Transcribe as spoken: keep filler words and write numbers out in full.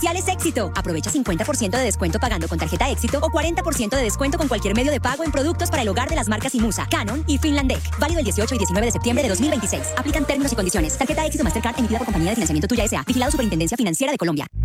Comerciales Éxito. Aprovecha cincuenta por ciento de descuento pagando con tarjeta Éxito o cuarenta por ciento de descuento con cualquier medio de pago en productos para el hogar de las marcas Imusa, Canon y Finlandec. Válido el dieciocho y diecinueve de septiembre de dos mil veintiséis. Aplican términos y condiciones. Tarjeta Éxito Mastercard emitida por Compañía de Financiamiento Tuya S A. Vigilado Superintendencia Financiera de Colombia.